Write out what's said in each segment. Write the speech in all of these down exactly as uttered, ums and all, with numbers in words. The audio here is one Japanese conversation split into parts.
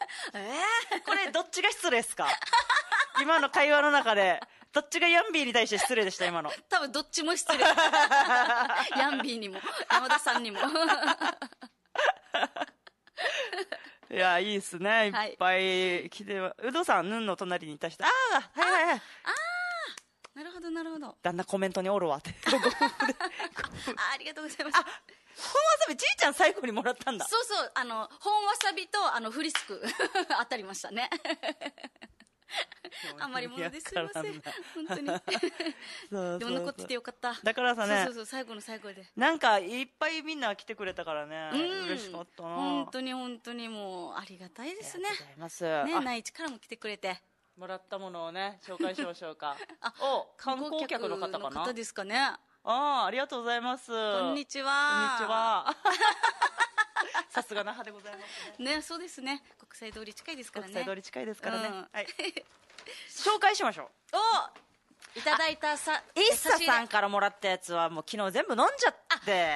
えー、 これどっちが失礼ですか？今の会話の中でどっちがヤンビーに対して失礼でした？今の多分どっちも失礼。ヤンビーにも山田さんにも。 いやいいっすね、いっぱい来て、はい、うどさんヌンの隣にいた人、ああはいはいはい、ああなるほどなるほど、 だんだんコメントにおるわってあありがとうございます。あ、 本わさびちいちゃん最後にもらったんだ。 そうそう、あの本わさびとあのフリスク当たりましたね。あんまりものですいません本当に。そうそうでも残っててよかった。 だからさね、 そうそうそう、最後の最後でなんかいっぱいみんな来てくれたからね、うん、嬉しかったな。 本当に本当にもうありがたいですね。 ありがとうございます。 ね、内地からも来てくれて、 もらったものをね紹介しましょうか。あ、お観光客の方かな。 の方ですかね。 ああ、ありがとうございます。 こんにちは。 こんにちは。さすが那覇でございますね。 ね、そうですね。国際通り近いですからね。 国際通り近いですからね。 うん、 はい。紹介しましょう。 お、いただいたさ、 イッサさんからもらったやつはもう昨日全部飲んじゃって。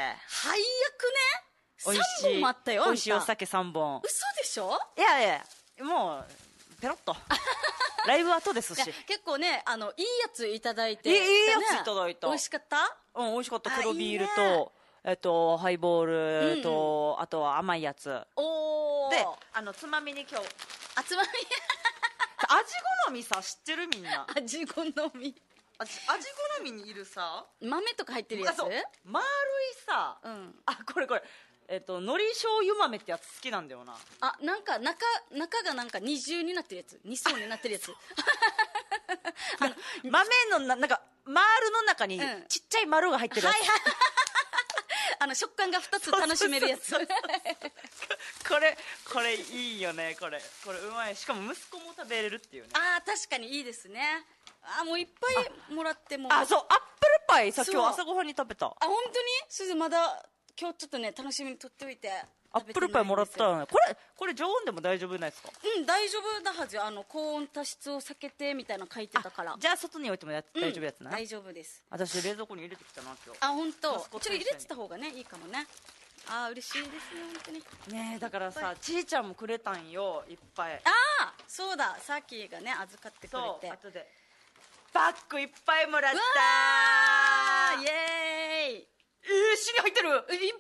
最悪ね。 美味しい。 さんぼんもあったよ。 美味しいお酒さんぼん。 嘘でしょ？ いやいや、もうペロッと。ライブ後ですし。 結構ね、あのいいやついただいて、 いい、いいやついただいた。 美味しかった？ うん、美味しかった。黒ビールと、えっとハイボールと、あとは甘いやつ。 おお。 で、あのつまみに今日。 あ、つまみ。 味好みさ、知ってる？みんな味好み、 味好みにいるさ、 豆とか入ってるやつ、 丸いさ、 うん、 あ、これこれ、えっと海苔醤油豆ってやつ好きなんだよな。 あ、なんか中中がなんか二重になってるやつ、二層になってるやつ。 豆のな、なんか丸の中にちっちゃい丸が入ってるやつ、うん、はいはいあの食感がふたつ楽しめるやつ。 これこれいいよね。これこれうまい。しかも息子も食べれるっていうね。 ああ、確かにいいですね。あ、もういっぱいもらっても。 あ、そう、アップルパイさ、今日朝ごはんに食べた。 あ、本当に？それでまだ今日ちょっとね楽しみにとっておいて。 アップルパイもらったらね、これこれ常温でも大丈夫ないですか？ うん、大丈夫だはず。あの高温多湿を避けてみたいなの書いてたから。 じゃあ外に置いてもや、うん、大丈夫やつな。 大丈夫です。 私冷蔵庫に入れてきたな今日。 あ、本当。ちょっと入れてた方がねいいかもね。あー、嬉しいですね本当にね。だからさ、ちーちゃんもくれたんよ、いっぱい。 ああ、そうだ、さっきがね預かってくれて。 そう、後でバッグいっぱいもらったー。 イエーイ。 えー、死に入ってる。いっぱい入ってる。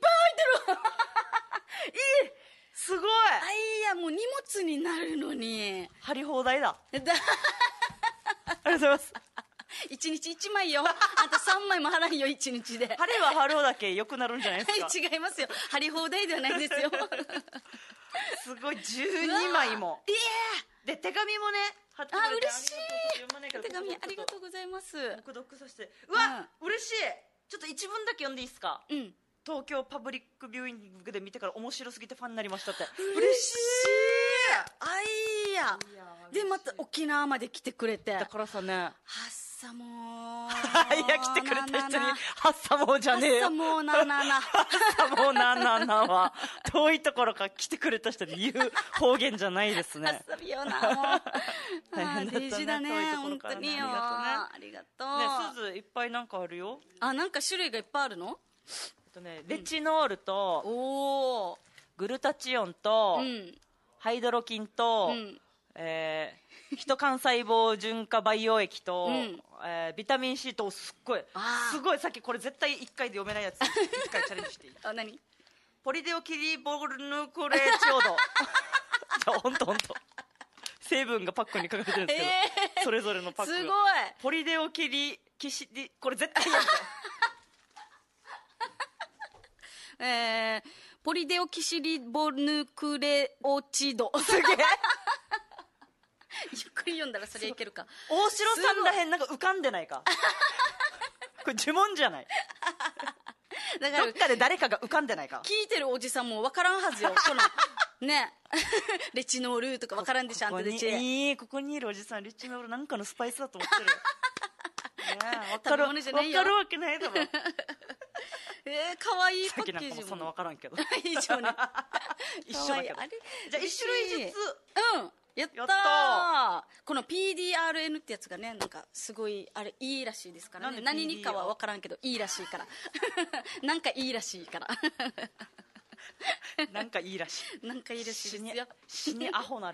いい、すごい。 あ、いや、もう荷物になるのに貼り放題だ。ありがとうございます。 一日一枚よ。あと三枚も貼らんよ、一日で。 貼れば貼るだけ良くなるんじゃないですか。 違いますよ、貼り放題ではないですよ。 すごい、じゅうにまいも。 いえで手紙もね貼ってくあ、 れて。 嬉しい。手紙ありがとうございます。 僕読させて。うわ、うん、嬉しい。ちょっと一文だけ読んでいいですか？ うん。 東京パブリックビューイングで見てから面白すぎてファンになりましたって。 嬉しい。あ、いいや。でまた沖縄まで来てくれて。 だからさね、 はっさもーいや、来てくれた人にはっさもーじゃねえよ。 はっさもーななな。 はっさもーなななは遠いところから来てくれた人に言う方言じゃないですね。 はっさびよな、もう大変だったね、だね、本当によ。ありがとうね。 すずいっぱいなんかあるよ。 あ、なんか種類がいっぱいあるの？ ね、レチノールと、 うん、おグルタチオンと、 うん、 ハイドロキンと、うん、えー、ヒト幹細胞純化培養液と、うん、えー、ビタミン C と、すっごいすごい、さっきこれ絶対いっかいで読めないやついっかいチャレンジしていい？ あ、何？ ポリデオキリボルヌクレチオード。じゃあほんとほんと成分がパックに書かれてるんですけど、えー、それぞれのパックがすごい。 ポリデオキリキシリ、これ絶対やるぞ。 えー、ポリデオキシリボヌクレオチド。すげえ。ゆっくり読んだらそれいけるか。 大城さんらへんなんか浮かんでないか。これ呪文じゃない。だからどっかで誰かが浮かんでないか。 聞いてるおじさんも分からんはずよ。このねレチノールとか分からんでしょ。あんたレチいい、ここにいるおじさんレチノールなんかのスパイスだと思ってる。ね、分かる分かるわけないだろ。 えー、かわいいパッケージも。 さっきなんかもそんな分からんけど。 以上ね。 一緒だけど。じゃあ一種類ずつ。 うん。やったー。この ピーディーアールエヌ ってやつがね、なんかすごいあれいいらしいですからね。何にかは分からんけどいいらしいから。なんかいいらしいから。 なんかいいらしい。 なんかいいらしいですよ。 死にアホな